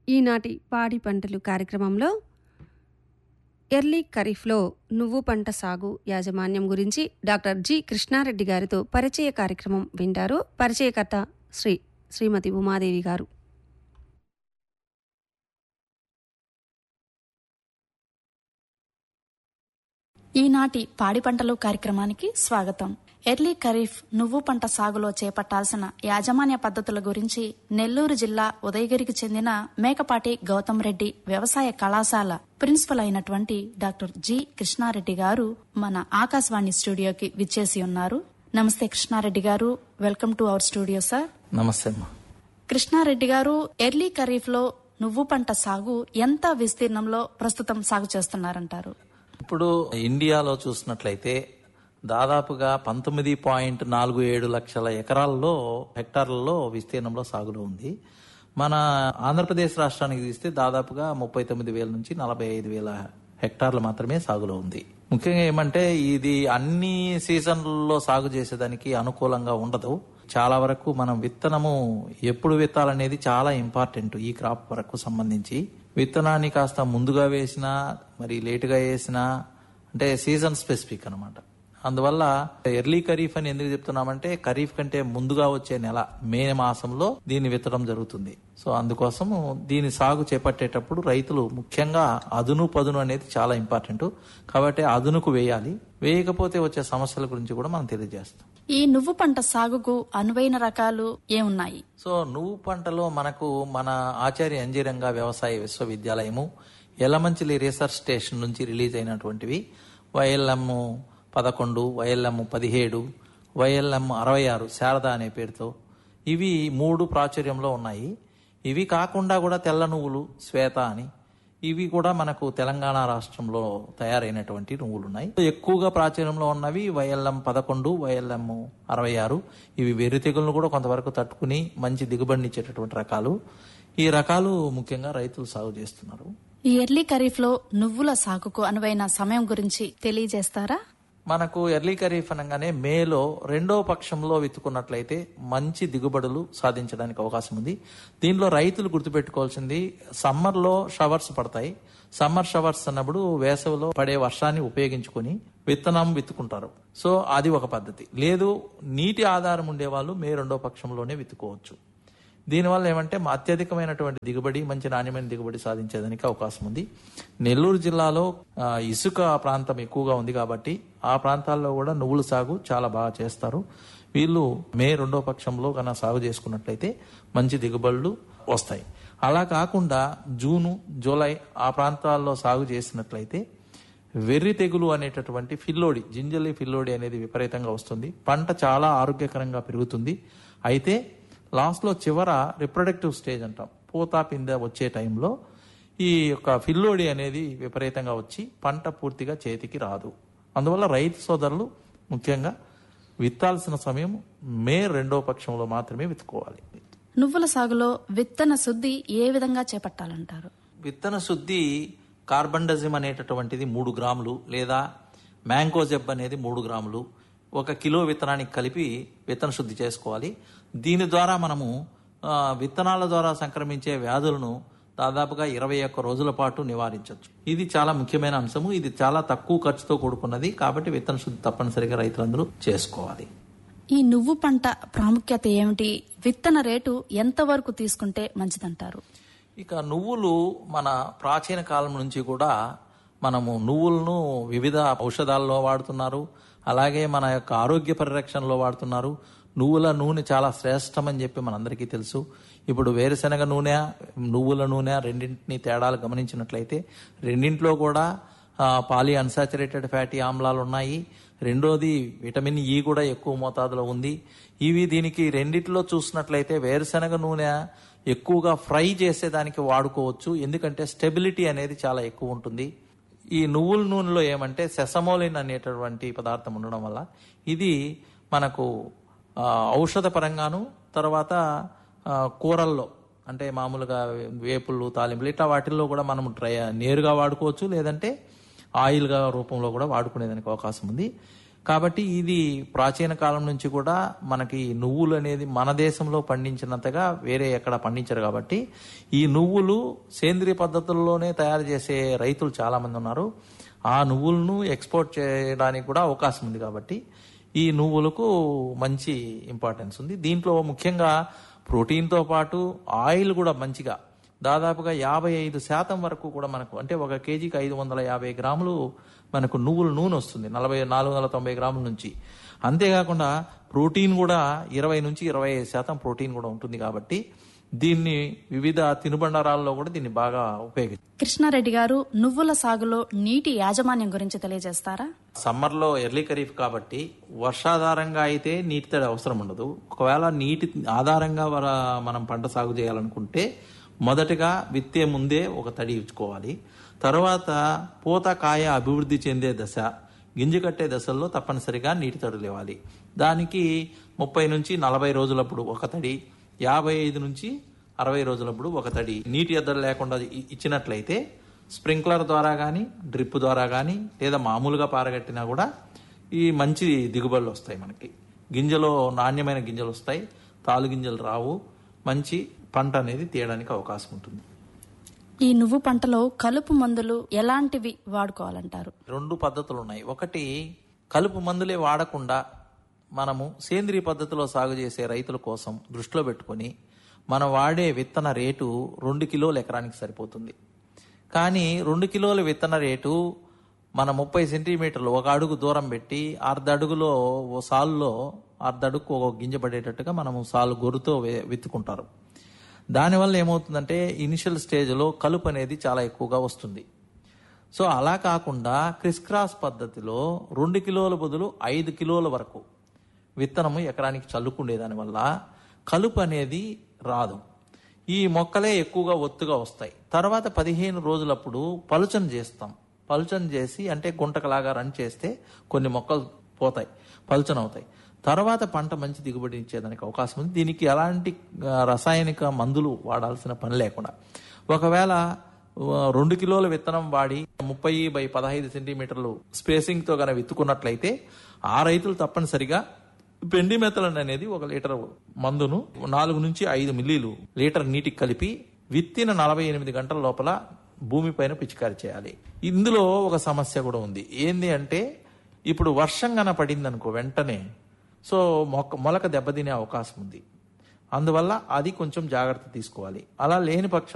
ఈనాటి పాడి పంటలు కార్యక్రమంలో ఎర్లీ ఖరీఫ్లో నువ్వు పంట సాగు యాజమాన్యం గురించి డాక్టర్ జి కృష్ణారెడ్డి గారితో పరిచయ కార్యక్రమం వింటారు. పరిచయకర్త శ్రీమతి ఉమాదేవి గారు. ఈనాటి పాడి పంటలు కార్యక్రమానికి స్వాగతం. ఎర్లీ ఖరీఫ్ నువ్వు పంట సాగులో చేపట్టాల్సిన యాజమాన్య పద్ధతుల గురించి నెల్లూరు జిల్లా ఉదయగిరికి చెందిన మేకపాటి గౌతమ్ రెడ్డి వ్యవసాయ కళాశాల ప్రిన్సిపల్ అయినటువంటి డాక్టర్ జి కృష్ణారెడ్డి గారు మన ఆకాశవాణి స్టూడియోకి విచ్చేసి ఉన్నారు. నమస్తే కృష్ణారెడ్డి గారు, welcome to our studio sir. నమస్తే. కృష్ణారెడ్డి గారు, ఎర్లీ ఖరీఫ్ లో నువ్వు పంట సాగు ఎంత విస్తీర్ణంలో ప్రస్తుతం సాగు చేస్తున్నారంటారు? ఇప్పుడు ఇండియాలో చూసినట్లయితే దాదాపుగా 19.47 లక్షల హెక్టార్లలో విస్తీర్ణంలో సాగులో ఉంది. మన ఆంధ్రప్రదేశ్ రాష్ట్రానికి తీస్తే దాదాపుగా 39,000 నుంచి 45,000 హెక్టార్లు మాత్రమే సాగులో ఉంది. ముఖ్యంగా ఏమంటే ఇది అన్ని సీజన్లలో సాగు చేసేదానికి అనుకూలంగా ఉండదు. చాలా వరకు మనం విత్తనము ఎప్పుడు విత్తాలనేది చాలా ఇంపార్టెంట్. ఈ క్రాప్ వరకు సంబంధించి విత్తనాన్ని కాస్త ముందుగా వేసినా మరి లేటుగా వేసినా అంటే సీజన్ స్పెసిఫిక్ అనమాట. అందువల్ల ఎర్లీ ఖరీఫ్ అని ఎందుకు చెప్తున్నామంటే ఖరీఫ్ కంటే ముందుగా వచ్చే నెల మే మాసంలో దీన్ని విత్తడం జరుగుతుంది. సో అందుకోసం దీని సాగు చేపట్టేటప్పుడు రైతులు ముఖ్యంగా అదును పదును అనేది చాలా ఇంపార్టెంట్. కాబట్టి అదునుకు వేయాలి. వేయకపోతే వచ్చే సమస్యల గురించి కూడా మనం తెలియజేస్తాం. ఈ నువ్వు పంట సాగుకు అనువైన రకాలు ఏమున్నాయి? సో నువ్వు పంటలో మనకు మన ఆచార్య అంజీరంగా వ్యవసాయ విశ్వవిద్యాలయము యలమంచిలి రీసెర్చ్ స్టేషన్ నుంచి release అయినటువంటివి YLM 11, YLM 17, YLM 66 Sharada అనే పేరుతో ఇవి 3 ప్రాచుర్యంలో ఉన్నాయి. ఇవి కాకుండా కూడా తెల్ల నువ్వులు శ్వేత అని ఇవి కూడా మనకు తెలంగాణ రాష్ట్రంలో తయారైనటువంటి నువ్వులు ఉన్నాయి. ఎక్కువగా ప్రాచుర్యంలో ఉన్నవి YLM 11, YLM 66. ఇవి వెర్రి తెగులను కూడా కొంతవరకు తట్టుకుని మంచి దిగుబడినిచ్చేటటువంటి రకాలు. ఈ రకాలు ముఖ్యంగా రైతులు సాగు చేస్తున్నారు. ఈ ఎర్లీ ఖరీఫ్ లో నువ్వుల సాగుకు అనువైన సమయం గురించి తెలియజేస్తారా? మనకు ఎర్లీ ఖరీఫ్ అనగానే మేలో 2వ పక్షంలో విత్తుకున్నట్లయితే మంచి దిగుబడులు సాధించడానికి అవకాశం ఉంది. దీనిలో రైతులు గుర్తుపెట్టుకోవాల్సింది సమ్మర్లో షవర్స్ పడతాయి. సమ్మర్ షవర్స్ అన్నప్పుడు వేసవిలో పడే వర్షాన్ని ఉపయోగించుకుని విత్తనం విత్తుకుంటారు. సో అది ఒక పద్ధతి. లేదు నీటి ఆధారం ఉండేవాళ్ళు మే 2వ పక్షంలోనే విత్తుకోవచ్చు. దీనివల్ల ఏమంటే అత్యధికమైనటువంటి దిగుబడి, మంచి నాణ్యమైన దిగుబడి సాధించేదానికి అవకాశం ఉంది. నెల్లూరు జిల్లాలో ఇసుక ప్రాంతం ఎక్కువగా ఉంది కాబట్టి ఆ ప్రాంతాల్లో కూడా నువ్వుల సాగు చాలా బాగా చేస్తారు. వీళ్ళు మే 2వ పక్షంలో కన్నా సాగు చేసుకున్నట్లయితే మంచి దిగుబడులు వస్తాయి. అలా కాకుండా జూను, జూలై ఆ ప్రాంతాల్లో సాగు చేసినట్లయితే వెర్రి తెగులు అనేటటువంటి ఫిల్లోడి, జింజలి ఫిల్లోడి అనేది విపరీతంగా వస్తుంది. పంట చాలా ఆరోగ్యకరంగా పెరుగుతుంది. అయితే లాస్ట్ లో చివర రిప్రొడక్టివ్ స్టేజ్ అంటాం, పూత పిందె వచ్చే టైంలో ఈ యొక్క ఫిల్లోడి అనేది విపరీతంగా వచ్చి పంట పూర్తిగా చేతికి రాదు. అందువల్ల రైతు సోదరులు ముఖ్యంగా విత్తాల్సిన సమయం మే 2వ పక్షంలో మాత్రమే విత్తుకోవాలి. నువ్వుల సాగులో విత్తన శుద్ధి ఏ విధంగా చేపట్టాలంటారు? విత్తన శుద్ధి కార్బండజిమ్ అనేటటువంటిది 3 గ్రాములు లేదా మ్యాంకోజెబ్ అనేది 3 గ్రాములు 1 కిలో విత్తనానికి కలిపి విత్తన శుద్ధి చేసుకోవాలి. దీని ద్వారా మనము విత్తనాల ద్వారా సంక్రమించే వ్యాధులను దాదాపుగా 21 రోజుల పాటు నివారించవచ్చు. ఇది చాలా ముఖ్యమైన అంశము. ఇది చాలా తక్కువ ఖర్చుతో కూడుకున్నది. కాబట్టి విత్తన శుద్ధి తప్పనిసరిగా రైతులందరూ చేసుకోవాలి. ఈ నువ్వు పంట ప్రాముఖ్యత ఏమిటి? విత్తన రేటు ఎంత వరకు తీసుకుంటే మంచిదంటారు? ఇక నువ్వులు మన ప్రాచీన కాలం నుంచి కూడా మనము నువ్వులను వివిధ ఔషధాల్లో వాడుతున్నారు. అలాగే మన యొక్క ఆరోగ్య పరిరక్షణలో వాడుతున్నారు. నువ్వుల నూనె చాలా శ్రేష్టమని చెప్పి మనందరికీ తెలుసు. ఇప్పుడు వేరుశనగ నూనె, నువ్వుల నూనె రెండింటినీ తేడాలు గమనించినట్లయితే రెండింటిలో కూడా పాలీ అన్సాచురేటెడ్ ఫ్యాటీ ఆమ్లాలు ఉన్నాయి. రెండోది విటమిన్ E కూడా ఎక్కువ మోతాదులో ఉంది. దీనికి రెండిట్లో చూసినట్లయితే వేరుశనగ నూనె ఎక్కువగా ఫ్రై చేసేదానికి వాడుకోవచ్చు. ఎందుకంటే స్టెబిలిటీ అనేది చాలా ఎక్కువ ఉంటుంది. ఈ నువ్వుల నూనెలో ఏమంటే సెసమోలిన్ అనేటటువంటి పదార్థం ఉండడం వల్ల ఇది మనకు ఔషధ పరంగాను, తర్వాత కూరల్లో అంటే మామూలుగా వేపుళ్ళు, తాలింపులు ఇట్లా వాటిల్లో కూడా మనం నేరుగా వాడుకోవచ్చు. లేదంటే ఆయిల్గా రూపంలో కూడా వాడుకునేదానికి అవకాశం ఉంది. కాబట్టి ఇది ప్రాచీన కాలం నుంచి కూడా మనకి నువ్వులు అనేది మన దేశంలో పండించినంతగా వేరే ఎక్కడ పండించరు. కాబట్టి ఈ నువ్వులు సేంద్రియ పద్ధతుల్లోనే తయారు చేసే రైతులు చాలా మంది ఉన్నారు. ఆ నువ్వులను ఎక్స్పోర్ట్ చేయడానికి కూడా అవకాశం ఉంది. కాబట్టి ఈ నువ్వులకు మంచి ఇంపార్టెన్స్ ఉంది. దీంట్లో ముఖ్యంగా ప్రోటీన్తో పాటు ఆయిల్ కూడా మంచిగా దాదాపుగా 55% వరకు కూడా మనకు, అంటే ఒక కేజీకి 550 గ్రాములు మనకు నువ్వుల నూనె వస్తుంది 490 గ్రాముల నుంచి. అంతేకాకుండా ప్రోటీన్ కూడా 20 నుంచి 25% ప్రోటీన్ కూడా ఉంటుంది. కాబట్టి దీన్ని వివిధ తినుబండారాల్లో కూడా దీన్ని బాగా ఉపయోగిస్తారు. కృష్ణారెడ్డి గారు, నువ్వుల సాగులో నీటి యాజమాన్యం గురించి తెలియజేస్తారా? సమ్మర్లో ఎర్లీ ఖరీఫ్ కాబట్టి వర్షాధారంగా అయితే నీటి తడి అవసరం ఉండదు. ఒకవేళ నీటి ఆధారంగా మనం పంట సాగు చేయాలనుకుంటే మొదటగా విత్తే ముందే ఒక తడి ఇచ్చుకోవాలి. తర్వాత పూత కాయ అభివృద్ధి చెందే దశ, గింజ కట్టే దశల్లో తప్పనిసరిగా నీటి తడులు ఇవ్వాలి. దానికి 30 నుంచి 40 రోజులప్పుడు ఒక తడి, 55 నుంచి 60 రోజులప్పుడు ఒక తడి నీటి ఎద్దడి లేకుండా ఇచ్చినట్లయితే స్ప్రింక్లర్ ద్వారా కానీ డ్రిప్ ద్వారా కానీ లేదా మామూలుగా పారగట్టినా కూడా ఈ మంచి దిగుబడులు వస్తాయి. మనకి గింజలో నాణ్యమైన గింజలు వస్తాయి, తాలు గింజలు రావు, మంచి పంట అనేది తీయడానికి అవకాశం ఉంటుంది. ఈ నువ్వు పంటలో కలుపు మందులు ఎలాంటివి వాడుకోవాలంటారు? 2 పద్ధతులు ఉన్నాయి. ఒకటి, కలుపు మందులే వాడకుండా మనము సేంద్రియ పద్ధతిలో సాగు చేసే రైతుల కోసం దృష్టిలో పెట్టుకొని మనం వాడే విత్తన రేటు 2 కిలోలు ఎకరానికి సరిపోతుంది. కానీ 2 కిలోల విత్తన రేటు మన 30 సెంటీమీటర్లు, 1 అడుగు దూరం పెట్టి అర్ధ అడుగులో ఓ సాలులో అర్ధ అడుగు ఒక గింజ పడేటట్టుగా మనము సాలు గొర్రుతో విత్తుకుంటారు. దానివల్ల ఏమవుతుందంటే ఇనిషియల్ స్టేజ్లో కలుపు అనేది చాలా ఎక్కువగా వస్తుంది. సో అలా కాకుండా క్రిస్ క్రాస్ పద్ధతిలో 2 కిలోల బదులు 5 కిలోల వరకు విత్తనము ఎకరానికి చల్లుకునే దానివల్ల కలుపు అనేది రాదు. ఈ మొక్కలే ఎక్కువగా ఒత్తుగా వస్తాయి. తర్వాత 15 రోజులప్పుడు పలుచన చేస్తాం. పలుచన చేసి అంటే గుంటకలాగా రన్ చేస్తే కొన్ని మొక్కలు పోతాయి, పలుచన అవుతాయి. తర్వాత పంట మంచి దిగుబడి ఇచ్చేదానికి అవకాశం ఉంది. దీనికి ఎలాంటి రసాయనిక మందులు వాడాల్సిన పని లేకుండా ఒకవేళ 2 కిలోల విత్తనం వాడి 30x15 సెంటీమీటర్లు స్పేసింగ్ తో కనుక విత్తుకున్నట్లయితే ఆ రైతులు తప్పనిసరిగా పెండిమెథలన్ అనేది 1 లీటర్ మందును 4 నుంచి 5 మిల్లీలు లీటర్ నీటికి కలిపి విత్తిన 48 గంటల లోపల భూమిపైన పిచికారి చేయాలి. ఇందులో ఒక సమస్య కూడా ఉంది. ఏంది అంటే ఇప్పుడు వర్షం గన పడింది అనుకో వెంటనే సో మొలక దెబ్బతినే అవకాశం ఉంది. అందువల్ల అది కొంచెం జాగ్రత్త తీసుకోవాలి. అలా లేని పక్షం